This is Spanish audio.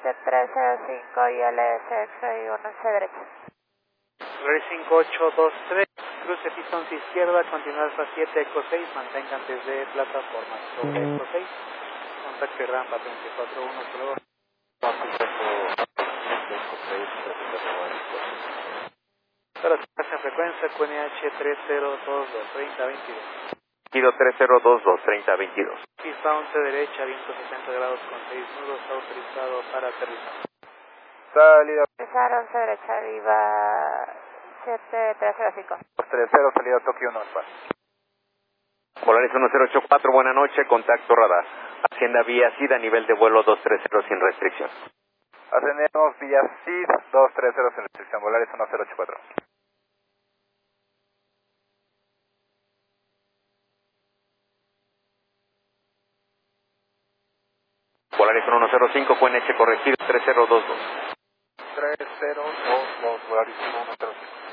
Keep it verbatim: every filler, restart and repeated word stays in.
H tres cero cinco y L S seis uno C derecha. Volaris cinco ocho dos tres, cruce pistón izquierda, continúa Alfa siete Eco seis, mantengan desde plataforma sobre Eco seis, contacto y rampa treinta y cuatro uno, por favor. Para su en frecuencia, Q N H tres cero dos dos, treinta veintidós. Kilo tres cero dos dos, treinta veintidós. Pista once derecha, viento sesenta grados con seis nudos, autorizado para aterrizar. Salida Aterrizar once derecha, viva siete tres cero cinco. dos tres cero, salida Tokio Norte. Volaris uno cero ocho cuatro, buena noche, contacto radar. Hacienda vía SID a nivel de vuelo dos tres cero sin restricción. Ascendemos vía S I D dos tres cero sin restricción, Volaris uno cero ocho cuatro. Volaris uno cero cinco, Q N H corregido tres cero dos dos. tres cero dos dos, Volaris uno cero cinco.